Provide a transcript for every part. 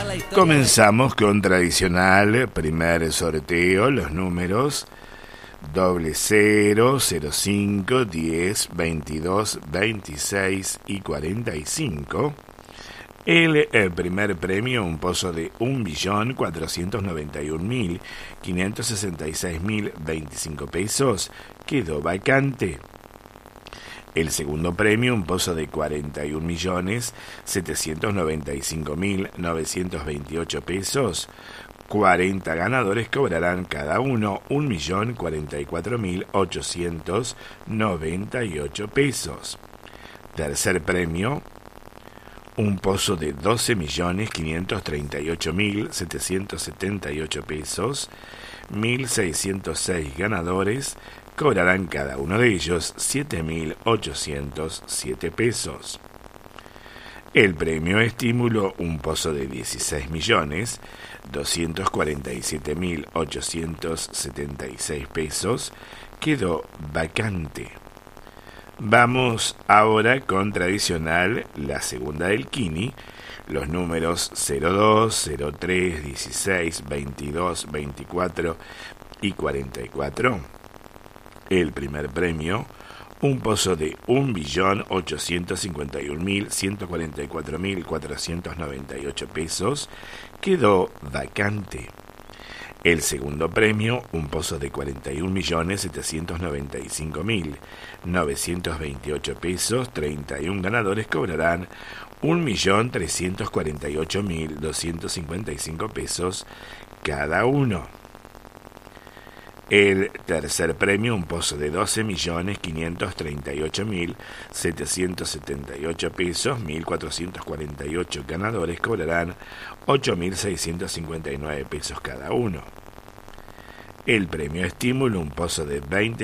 Comenzamos con tradicional primer sorteo, los números 00, 05, 10, 22, 26 y 45. El primer premio, un pozo de 1.491.566.025 pesos, quedó vacante. El segundo premio, un pozo de 41.795.928 pesos, 40 ganadores cobrarán cada uno 1.044.898 pesos. Tercer premio, un pozo de 12.538.778 pesos, 1.606 ganadores cobrarán cada uno de ellos 7.807 pesos. El premio estímulo, un pozo de 16.247.876 pesos, quedó vacante. Vamos ahora con tradicional, la segunda del Kini, los números 02, 03, 16, 22, 24 y 44. El primer premio, un pozo de 1.851.144.498 pesos, quedó vacante. El segundo premio, un pozo de 41.795.928 pesos, 31 ganadores cobrarán 1.348.255 pesos cada uno. El tercer premio, un pozo de 12.538.778 pesos, 1.448 ganadores cobrarán 8.659 pesos cada uno. El premio estímulo, un pozo de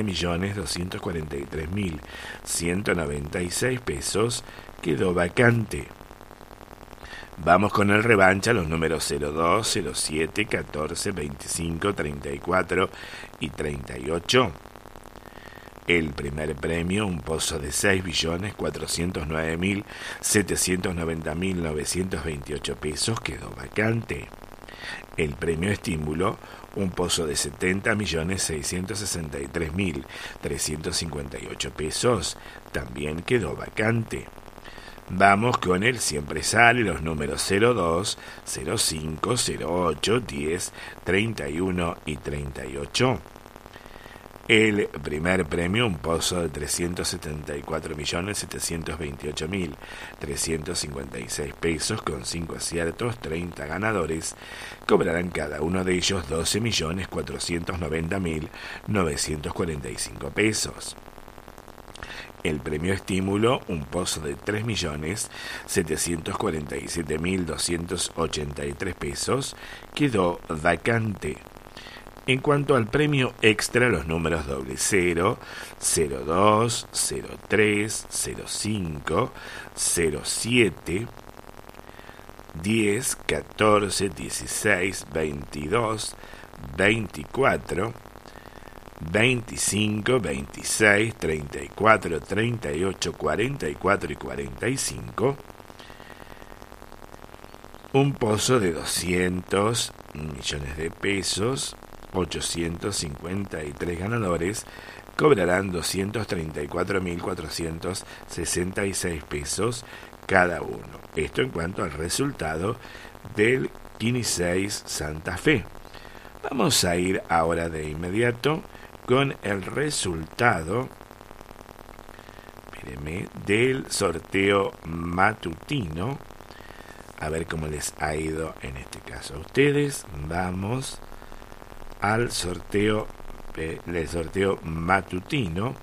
20.243.196 pesos, quedó vacante. Vamos con el revancha, los números 02, 07, 14, 25, 34 y 38. El primer premio, un pozo de 6.409.790.928 pesos, quedó vacante. El premio estímulo, un pozo de 70.663.358 pesos, también quedó vacante. Vamos con el siempre sale, los números 02, 05, 08, 10, 31 y 38. El primer premio, un pozo de 374.728.356 pesos, con 5 aciertos, 30 ganadores, cobrarán cada uno de ellos 12.490.945 pesos. El premio estímulo, un pozo de 3.747.283 pesos, quedó vacante. En cuanto al premio extra, los números 00, 02, 03, 05, 07, 10, 14, 16, 22, 24, 25, 26, 34, 38, 44 y 45, un pozo de 200 millones de pesos, 853 ganadores cobrarán 234.466 pesos cada uno. Esto en cuanto al resultado del Kini 6 Santa Fe. Vamos a ir ahora de inmediato con el resultado, espérenme, del sorteo matutino, a ver cómo les ha ido en este caso a ustedes. Vamos al sorteo, el sorteo matutino,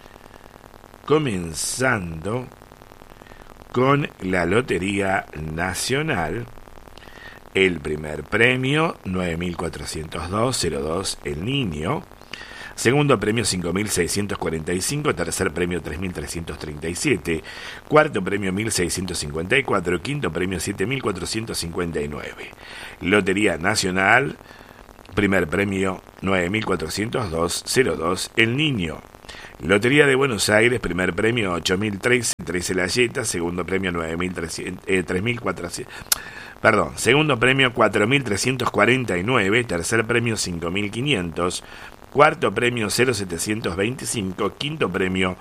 comenzando con la Lotería Nacional. El primer premio, 9.402.02, el niño. Segundo premio, 5.645. Tercer premio, 3.337. Cuarto premio, 1.654. Quinto premio, 7.459. Lotería Nacional, primer premio, 9.402.02, el niño. Lotería de Buenos Aires, primer premio, 8.013, 13 Layeta. Segundo premio, 3.400. Segundo premio 4.349, tercer premio 5.500, cuarto premio 0.725, quinto premio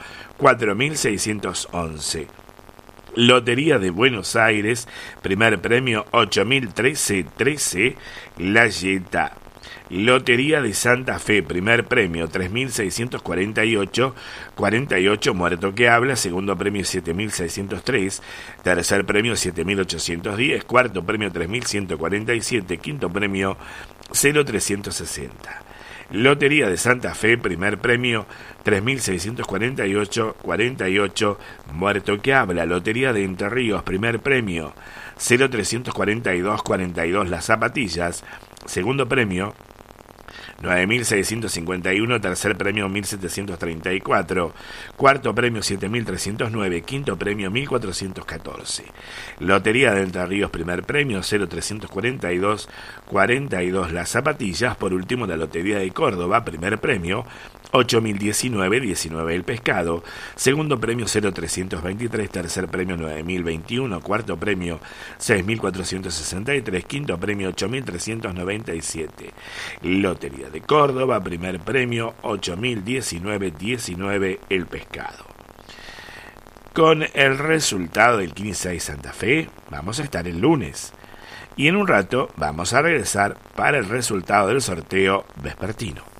4.611. Lotería de Buenos Aires, primer premio 8.013, La Yeta. Lotería de Santa Fe, primer premio 3.648, 48, Muerto que Habla, segundo premio 7.603, tercer premio 7.810, cuarto premio 3.147, quinto premio 0.360. Lotería de Santa Fe, primer premio 3.648, 48, Muerto que Habla. Lotería de Entre Ríos, primer premio 0.342, 42, Las Zapatillas, segundo premio 9.651, tercer premio 1.734, cuarto premio 7.309, quinto premio 1.414. Lotería de Entre Ríos, primer premio 0.342, 42, Las Zapatillas. Por último, la Lotería de Córdoba, primer premio 8.019, 19, El Pescado, segundo premio 0.323, tercer premio 9.021, cuarto premio 6.463, quinto premio 8.397. Lotería de Córdoba, primer premio 8.019, 19, El Pescado. Con el resultado del 15 Santa Fe vamos a estar el lunes y en un rato vamos a regresar para el resultado del sorteo vespertino.